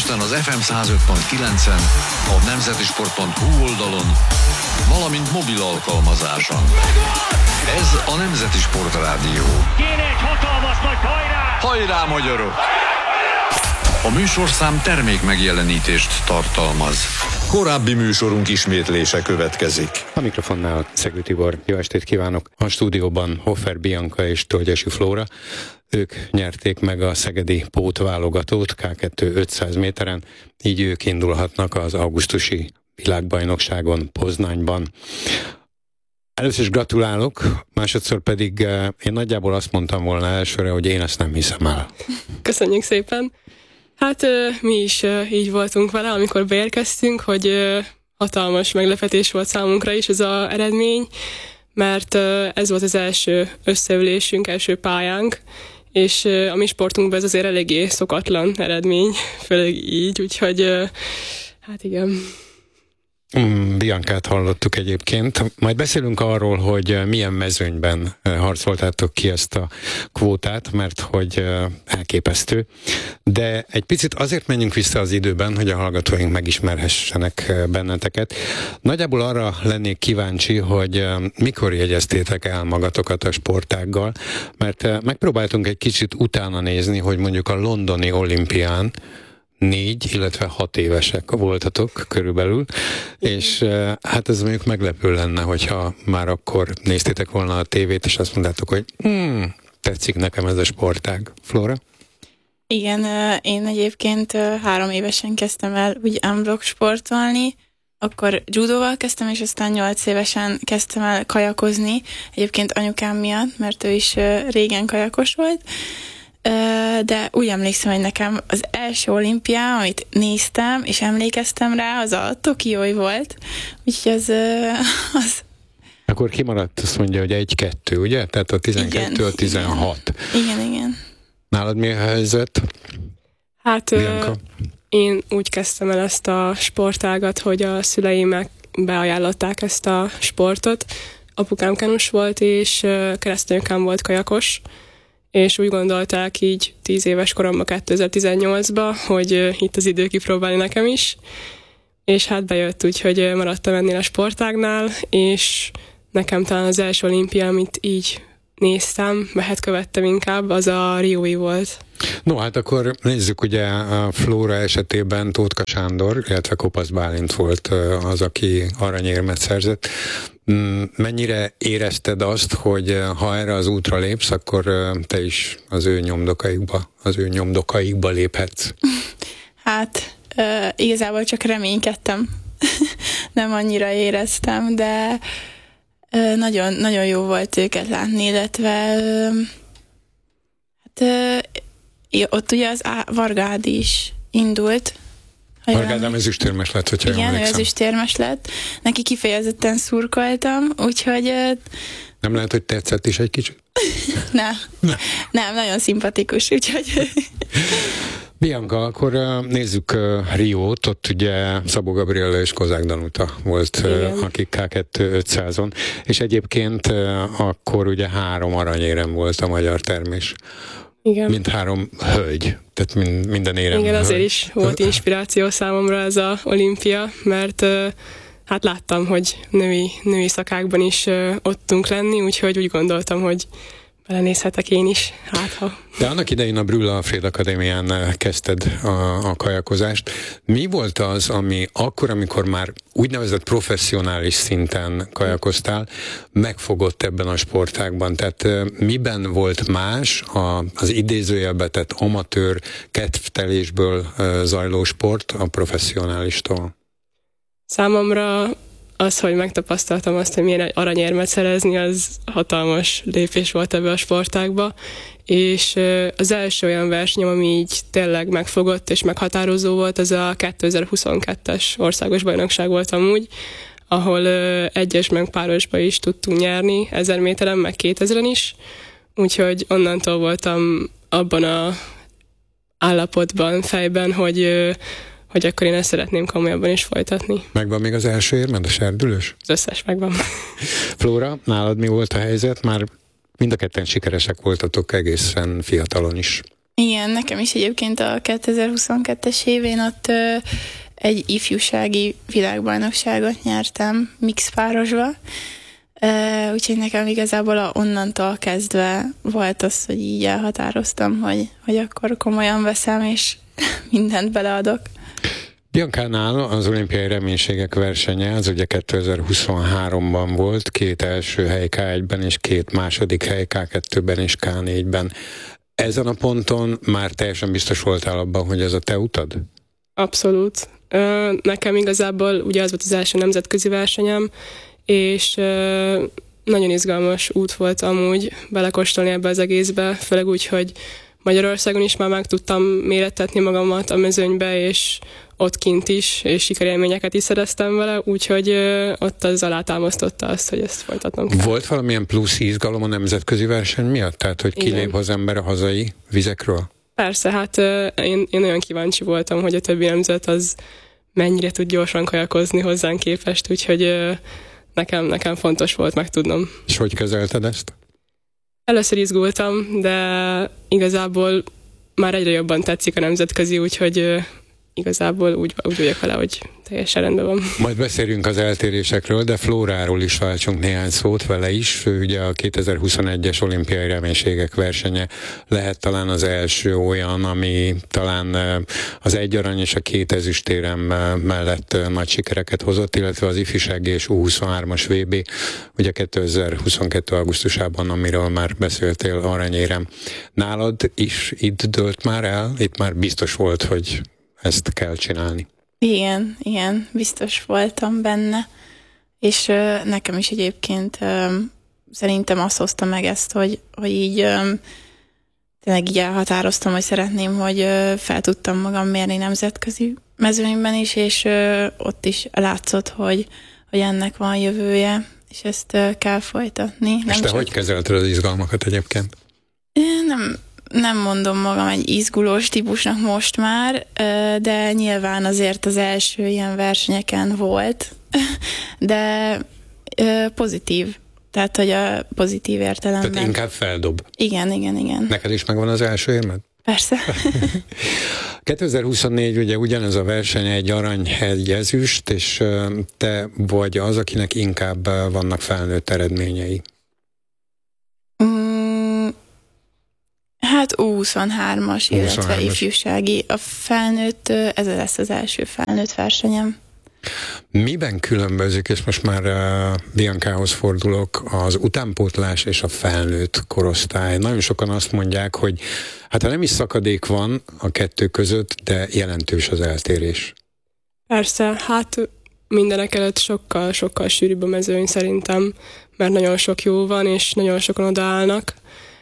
Budapesten az FM 105.9-en, a nemzetisport.hu oldalon, valamint mobil alkalmazáson. Ez a Nemzeti Sportrádió. Kéne egy hatalmas nagy hajrá! Hajrá, magyarok! A műsorszám termék megjelenítést tartalmaz. Korábbi műsorunk ismétlése következik. A mikrofonnál Szegő Tibor. Jó estét kívánok! A stúdióban Hoffer Bianca és Tölgyesi Flóra. Ők nyerték meg a szegedi pótválogatót K2 500 méteren, így ők indulhatnak az augusztusi világbajnokságon Poznányban. Először is gratulálok, másodszor pedig én nagyjából azt mondtam volna elsőre, hogy én ezt nem hiszem el. Köszönjük szépen! Hát mi is így voltunk vele, amikor beérkeztünk, hogy hatalmas meglepetés volt számunkra is ez az eredmény, mert ez volt az első összeülésünk, első pályánk, és a mi sportunkban ez azért eléggé szokatlan eredmény, főleg így, úgyhogy hát igen. Biancát hallottuk egyébként. Majd beszélünk arról, hogy milyen mezőnyben harcoltátok ki ezt a kvótát, mert hogy elképesztő. De egy picit azért menjünk vissza az időben, hogy a hallgatóink megismerhessenek benneteket. Nagyjából arra lennék kíváncsi, hogy mikor jegyeztétek el magatokat a sportággal, mert megpróbáltunk egy kicsit utána nézni, hogy mondjuk a londoni olimpián 4, illetve 6 évesek voltatok körülbelül, és hát ez mondjuk meglepő lenne, hogyha már akkor néztétek volna a tévét, és azt mondtátok, hogy tetszik nekem ez a sportág. Flóra? Igen, én egyébként 3 évesen kezdtem el úgy unblock sportolni, akkor judóval kezdtem, és aztán 8 évesen kezdtem el kajakozni, egyébként anyukám miatt, mert ő is régen kajakos volt, de úgy emlékszem, hogy nekem az első olimpiá, amit néztem, és emlékeztem rá, az a Tokiói volt, úgyhogy az... Akkor kimaradt, azt mondja, hogy 1-2, ugye? Tehát a 12 a 16. Igen. Nálad mi a helyzet? Hát én úgy kezdtem el ezt a sportágat, hogy a szüleimek beajánlották ezt a sportot. Apukám kenus volt, és keresztanyukám volt kajakos, és úgy gondolták így 10 éves koromban 2018-ban, hogy itt az idő kipróbálni nekem is, és hát bejött úgy, hogy maradtam ennél a sportágnál, és nekem talán az első olimpia, amit így néztem, követtem inkább, az a Riói volt. No, hát akkor nézzük, ugye a Flóra esetében Tótka Sándor, illetve Kopasz Bálint volt az, aki aranyérmet szerzett. Mennyire érezted azt, hogy ha erre az útra lépsz, akkor te is az ő nyomdokaikba léphetsz? Hát igazából csak reménykedtem. Nem annyira éreztem, de nagyon, nagyon jó volt őket látni, illetve ott ugye az Varga Ádi is indult. Varga Ádám ezüstérmes lett, hogyha jól emlékszem. Igen, ezüstérmes lett. Neki kifejezetten szurkoltam, úgyhogy... Nem lehet, hogy tetszett is egy kicsit? Nem, nagyon szimpatikus, úgyhogy... Bianca, akkor nézzük Riót, ott ugye Szabó Gabriella és Kozák Danuta volt, akik K2 500-on, és egyébként akkor ugye 3 aranyérem volt a magyar termés. Igen. Mint 3 hölgy, tehát minden érem. Igen, azért is volt inspiráció számomra ez az olimpia, mert hát láttam, hogy női szakákban is ott tudunk lenni, úgyhogy úgy gondoltam, hogy belenézhetek én is, hát ha. De annak idején a Brühl Alfréd Akadémián kezdted a kajakozást. Mi volt az, ami akkor, amikor már úgynevezett professzionális szinten kajakoztál, megfogott ebben a sportágban? Tehát miben volt más az idézőjelbe tett amatőr kedvtelésből zajló sport a professzionálistól? Számomra az, hogy megtapasztaltam azt, hogy milyen aranyérmet szerezni, az hatalmas lépés volt ebbe a sportágba, és az első olyan versenyem, ami így tényleg megfogott és meghatározó volt, az a 2022-es országos bajnokság volt amúgy, ahol egyes meg párosba is tudtunk nyerni, 1000 méteren, meg 2000-en is, úgyhogy onnantól voltam abban a állapotban, fejben, hogy akkor én ezt szeretném komolyabban is folytatni. Megvan még az első érmed, a serdülős? Az összes megvan. Flóra, nálad mi volt a helyzet? Már mind a ketten sikeresek voltatok egészen fiatalon is. Igen, nekem is egyébként a 2022-es évén ott egy ifjúsági világbajnokságot nyertem mixpárosba, úgyhogy nekem igazából onnantól kezdve volt az, hogy így elhatároztam, hogy akkor komolyan veszem, és mindent beleadok. Biancánál az olimpiai reménységek versenye, az ugye 2023-ban volt, 2 első hely K1-ben és 2 második hely K2-ben és K4-ben. Ezen a ponton már teljesen biztos voltál abban, hogy ez a te utad? Abszolút. Nekem igazából ugye az volt az első nemzetközi versenyem, és nagyon izgalmas út volt amúgy belekóstolni ebbe az egészbe, főleg úgy, hogy Magyarországon is már meg tudtam mérettetni magamat a mezőnybe, és ott kint is, és sikerélményeket is szereztem vele, úgyhogy ott az alátámasztotta azt, hogy ezt folytatnom kell. Volt valamilyen plusz izgalom a nemzetközi verseny miatt? Tehát, hogy kilép az ember a hazai vizekről? Persze, hát én nagyon kíváncsi voltam, hogy a többi nemzet az mennyire tud gyorsan kajakozni hozzánk képest, úgyhogy nekem fontos volt megtudnom. És hogy kezelted ezt? Először izgultam, de igazából már egyre jobban tetszik a nemzetközi, úgyhogy igazából úgy vagyok vele, hogy teljesen rendben van. Majd beszéljünk az eltérésekről, de Flóráról is váltsunk néhány szót, vele is. Ő ugye a 2021-es olimpiai reménységek versenye lehet talán az első olyan, ami talán az 1 arany és a 2 ezüstérem mellett nagy sikereket hozott, illetve az ifjúsági és U23-as VB, ugye 2022. augusztusában, amiről már beszéltél, aranyérem. Nálad is itt dőlt már el? Itt már biztos volt, hogy ezt kell csinálni. Igen, biztos voltam benne, és nekem is egyébként szerintem azt hozta meg ezt, hogy így tényleg így elhatároztam, hogy szeretném, hogy fel tudtam magam mérni nemzetközi mezőnyben is, és ott is látszott, hogy ennek van jövője, és ezt kell folytatni. És te hogy kezelted az izgalmakat egyébként? Nem mondom magam egy izgulós típusnak most már, de nyilván azért az első ilyen versenyeken volt, de pozitív. Tehát, hogy a pozitív értelemben. Tehát inkább feldob. Igen. Neked is megvan az első érmed? Persze. 2024 ugye ugyanez a verseny, egy arany, egy ezüst, és te vagy az, akinek inkább vannak felnőtt eredményei. Hát U23-as, illetve ifjúsági. A felnőtt, ez lesz az első felnőtt versenyem. Miben különbözik, és most már Biancához fordulok, az utánpótlás és a felnőtt korosztály? Nagyon sokan azt mondják, hogy hát ha nem is szakadék van a kettő között, de jelentős az eltérés. Persze, hát mindenek előtt sokkal sűrűbb a mezőny szerintem, mert nagyon sok jó van, és nagyon sokan odaállnak,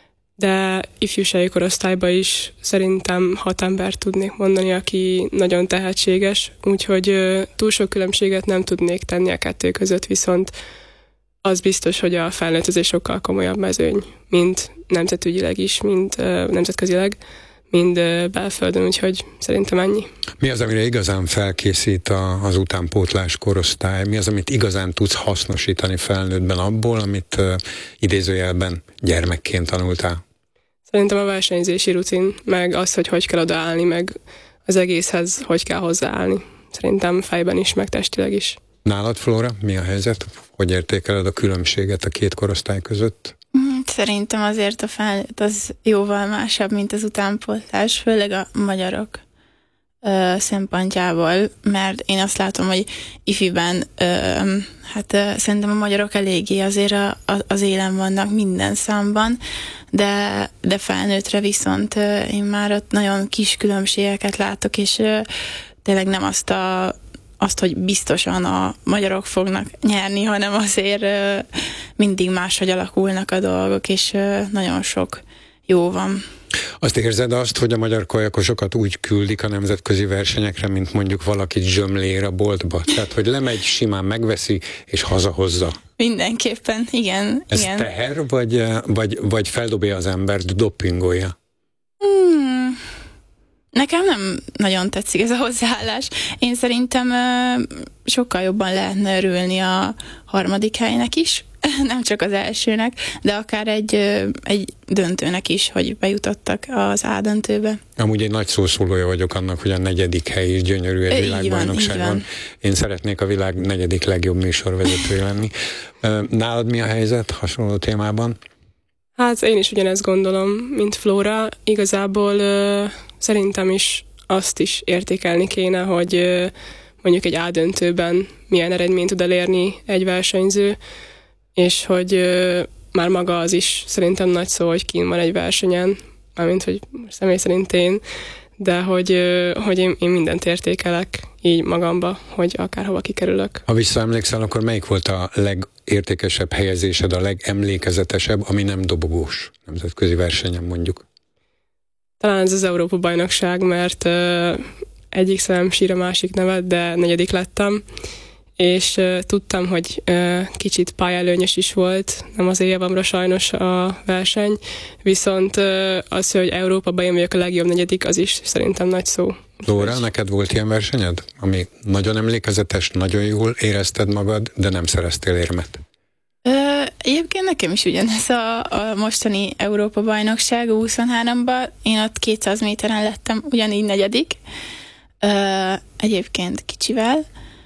de ifjúsági korosztályban is szerintem 6 embert tudnék mondani, aki nagyon tehetséges, úgyhogy túl sok különbséget nem tudnék tenni a kettő között, viszont az biztos, hogy a felnőttözés sokkal komolyabb mezőny, mint nemzetügyileg is, mint nemzetközileg, mind belföldön, úgyhogy szerintem ennyi. Mi az, amire igazán felkészít az utánpótlás korosztály? Mi az, amit igazán tudsz hasznosítani felnőttben abból, amit idézőjelben gyermekként tanultál? Szerintem a versenyzési rutin, meg az, hogy kell odaállni, meg az egészhez hogy kell hozzáállni. Szerintem fejben is, meg testileg is. Nálad, Flóra, mi a helyzet? Hogy értékeled a különbséget a két korosztály között? Szerintem azért a felnőtt az jóval másabb, mint az utánpótlás, főleg a magyarok szempontjából, mert én azt látom, hogy ifiben szerintem a magyarok eléggé azért az élen vannak minden számban, de felnőttre viszont én már ott nagyon kis különbségeket látok, és tényleg nem azt, hogy biztosan a magyarok fognak nyerni, hanem azért mindig máshogy alakulnak a dolgok, és nagyon sok jó van. Azt érzed hogy a magyar kajakosokat úgy küldik a nemzetközi versenyekre, mint mondjuk valaki zsömlér a boltba? Tehát, hogy lemegy, simán megveszi, és hazahozza. Mindenképpen, igen. Ez igen. teher, vagy feldobja az embert, dopingolja? Nekem nem nagyon tetszik ez a hozzáállás. Én szerintem sokkal jobban lehetne örülni a harmadik helynek is, nem csak az elsőnek, de akár egy döntőnek is, hogy bejutottak az A döntőbe. Amúgy egy nagy szószólója vagyok annak, hogy a 4. hely is gyönyörű egy világbajnokságon. Én szeretnék a világ 4. legjobb műsorvezetője lenni. Nálad mi a helyzet hasonló témában? Hát én is ugyanezt gondolom, mint Flóra. Igazából szerintem is azt is értékelni kéne, hogy mondjuk egy A döntőben milyen eredményt tud elérni egy versenyző, és hogy már maga az is szerintem nagy szó, hogy kín van egy versenyen, mármint, hogy személy szerint én, de hogy én mindent értékelek így magamba, hogy akárhova kikerülök. Ha visszaemlékszel, akkor melyik volt a legértékesebb helyezésed, a legemlékezetesebb, ami nem dobogós nemzetközi versenyen mondjuk? Talán ez az Európa-bajnokság, mert egyik szemem sír a másik nevet, de 4. lettem, és tudtam, hogy kicsit pályelőnyös is volt, nem az évamra sajnos a verseny, viszont az, hogy Európában én vagyok a legjobb 4., az is szerintem nagy szó. Flóra, neked volt ilyen versenyed, ami nagyon emlékezetes, nagyon jól érezted magad, de nem szereztél érmet? Egyébként nekem is ugyanez a mostani Európa-bajnokság 23-ban. Én ott 200 méteren lettem ugyanígy 4. Egyébként kicsivel,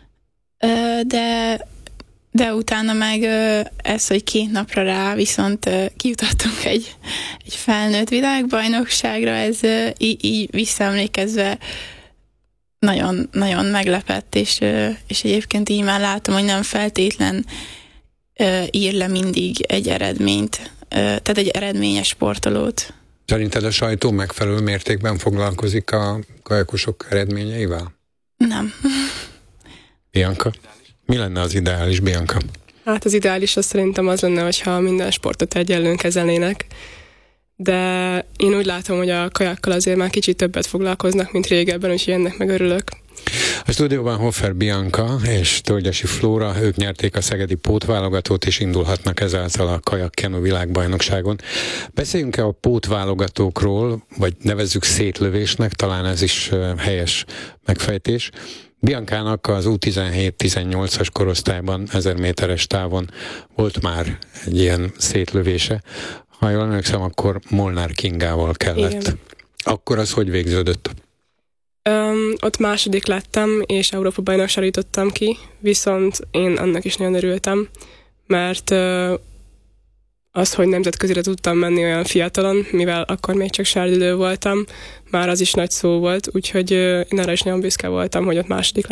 de utána meg ez, hogy 2 napra rá viszont kijutottunk egy felnőtt világbajnokságra, ez így visszaemlékezve nagyon, nagyon meglepett, és egyébként így már látom, hogy nem feltétlen ír le mindig egy eredményt, tehát egy eredményes sportolót. Szerinted a sajtó megfelelő mértékben foglalkozik a kajakosok eredményeivel? Nem. Bianca? Mi lenne az ideális, Bianca? Hát az ideális az szerintem az lenne, hogyha minden sportot egyenlően kezelnének, de én úgy látom, hogy a kajakkal azért már kicsit többet foglalkoznak, mint régebben, úgyhogy ennek meg örülök. A stúdióban Hofer Bianca és Tölgyesi Flóra, ők nyerték a szegedi pótválogatót, és indulhatnak ezáltal a kajak-kenu világbajnokságon. Beszéljünk-e a pótválogatókról, vagy nevezzük szétlövésnek, talán ez is helyes megfejtés. Biancának az U17-18-as korosztályban 1000 méteres távon volt már egy ilyen szétlövése. Ha jól emlékszem, akkor Molnár Kingával kellett. Igen. Akkor az hogy végződött? Ott 2. lettem, és Európa-bajnokságra jutottam ki, viszont én annak is nagyon örültem, mert az, hogy nemzetközire tudtam menni olyan fiatalon, mivel akkor még csak sárdülő voltam, már az is nagy szó volt, úgyhogy én arra is nagyon büszke voltam, hogy ott 2. lettem.